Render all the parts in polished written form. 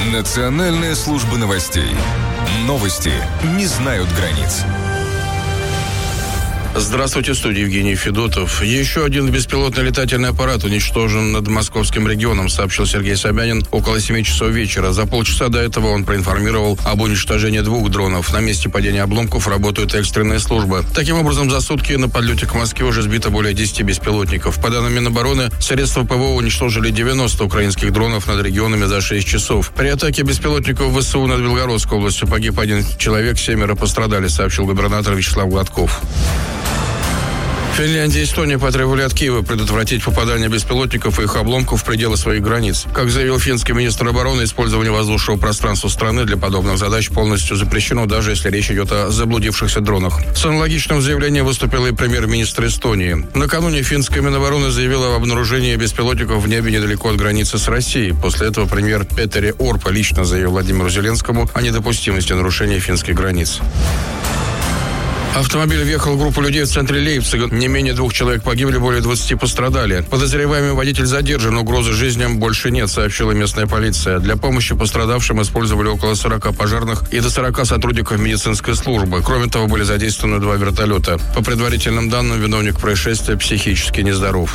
Национальная служба новостей. Новости не знают границ. Здравствуйте, в студии Евгений Федотов. Еще один беспилотный летательный аппарат уничтожен над московским регионом, сообщил Сергей Собянин около 7 часов вечера. За полчаса до этого он проинформировал об уничтожении 2 дронов. На месте падения обломков работают экстренные службы. Таким образом, за сутки на подлете к Москве уже сбито более 10 беспилотников. По данным Минобороны, средства ПВО уничтожили 90 украинских дронов над регионами за 6 часов. При атаке беспилотников ВСУ над Белгородской областью погиб 1 человек, 7 пострадали, сообщил губернатор Вячеслав Гладков. Финляндия и Эстония потребовали от Киева предотвратить попадание беспилотников и их обломков в пределы своих границ. Как заявил финский министр обороны, использование воздушного пространства страны для подобных задач полностью запрещено, даже если речь идет о заблудившихся дронах. С аналогичным заявлением выступил и премьер-министр Эстонии. Накануне финская Минобороны заявила об обнаружении беспилотников в небе недалеко от границы с Россией. После этого премьер Петери Орпа лично заявил Владимиру Зеленскому о недопустимости нарушения финских границ. Автомобиль въехал в группу людей в центре Лейпцига. Не менее 2 человек погибли, более 20 пострадали. Подозреваемый водитель задержан, угрозы жизням больше нет, сообщила местная полиция. Для помощи пострадавшим использовали около 40 пожарных и до 40 сотрудников медицинской службы. Кроме того, были задействованы 2 вертолета. По предварительным данным, виновник происшествия психически нездоров.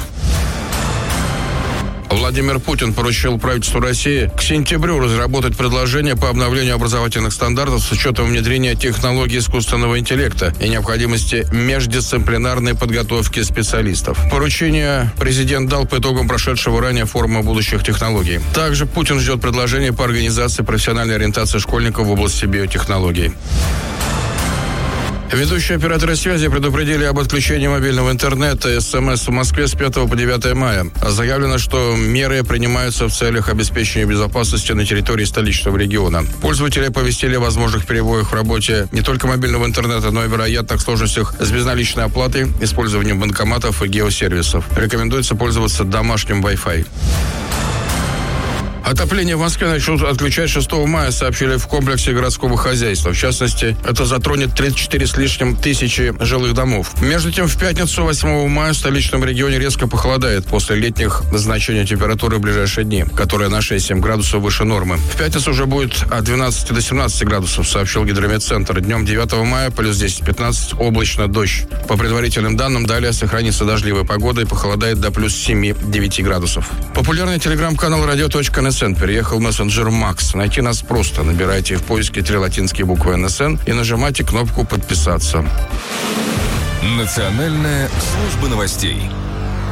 Владимир Путин поручил правительству России к сентябрю разработать предложение по обновлению образовательных стандартов с учетом внедрения технологий искусственного интеллекта и необходимости междисциплинарной подготовки специалистов. Поручение президент дал по итогам прошедшего ранее форума будущих технологий. Также Путин ждет предложения по организации профессиональной ориентации школьников в области биотехнологий. Ведущие операторы связи предупредили об отключении мобильного интернета и СМС в Москве с 5 по 9 мая. Заявлено, что меры принимаются в целях обеспечения безопасности на территории столичного региона. Пользователи оповестили о возможных перебоях в работе не только мобильного интернета, но и вероятных сложностях с безналичной оплатой, использованием банкоматов и геосервисов. Рекомендуется пользоваться домашним Wi-Fi. Отопление в Москве начнут отключать 6 мая, сообщили в комплексе городского хозяйства. В частности, это затронет 34 с лишним тысячи жилых домов. Между тем, в пятницу, 8 мая, в столичном регионе резко похолодает после летних значений температуры в ближайшие дни, которая на 6-7 градусов выше нормы. В пятницу уже будет от 12 до 17 градусов, сообщил Гидрометцентр. Днем 9 мая плюс 10-15, облачно, дождь. По предварительным данным, далее сохранится дождливая погода и похолодает до плюс 7-9 градусов. Популярный телеграм-канал radio.nsn переехал в мессенджер Макс. Найти нас просто. Набирайте в поиске 3 латинские буквы НСН и нажимайте кнопку «Подписаться». Национальная служба новостей.